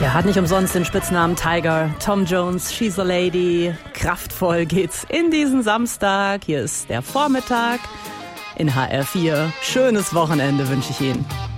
Er hat nicht umsonst den Spitznamen Tiger. Tom Jones, She's a Lady. Kraftvoll geht's in diesen Samstag. Hier ist der Vormittag in HR4. Schönes Wochenende wünsche ich Ihnen.